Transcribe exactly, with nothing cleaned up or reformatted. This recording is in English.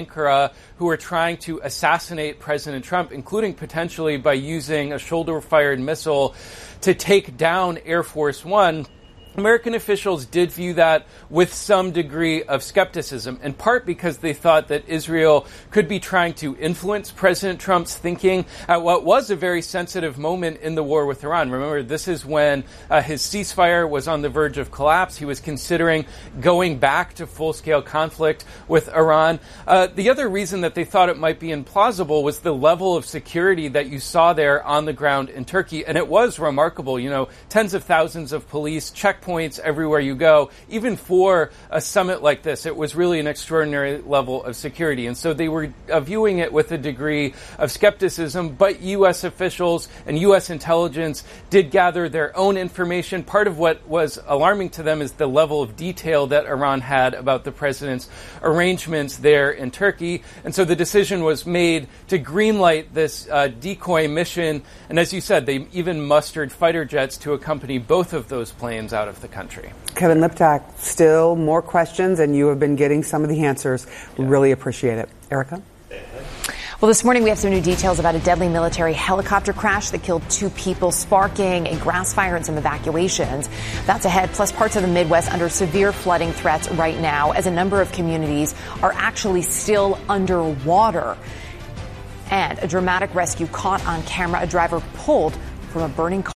Ankara who are trying to assassinate President Trump, including potentially by using a shoulder-fired missile to take down Air Force One. American officials did view that with some degree of skepticism, in part because they thought that Israel could be trying to influence President Trump's thinking at what was a very sensitive moment in the war with Iran. Remember, this is when uh, his ceasefire was on the verge of collapse. He was considering going back to full-scale conflict with Iran. Uh, the other reason that they thought it might be implausible was the level of security that you saw there on the ground in Turkey, and it was remarkable. You know, tens of thousands of police, check points everywhere you go. Even for a summit like this, it was really an extraordinary level of security. And so they were uh, viewing it with a degree of skepticism, but U S officials and U S intelligence did gather their own information. Part of what was alarming to them is the level of detail that Iran had about the president's arrangements there in Turkey. And so the decision was made to greenlight this uh, decoy mission. And as you said, they even mustered fighter jets to accompany both of those planes out of the country. Kevin Liptak, still more questions, and you have been getting some of the answers. We yeah. really appreciate it. Erica? Well, this morning we have some new details about a deadly military helicopter crash that killed two people, sparking a grass fire and some evacuations. That's ahead, plus parts of the Midwest under severe flooding threats right now, as a number of communities are actually still underwater. And a dramatic rescue caught on camera, a driver pulled from a burning car.